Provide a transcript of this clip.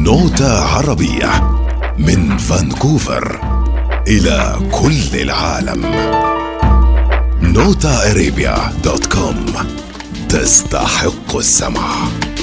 نوتة عربية من فانكوفر إلى كل العالم. NotaArabia.com تستحق السمع.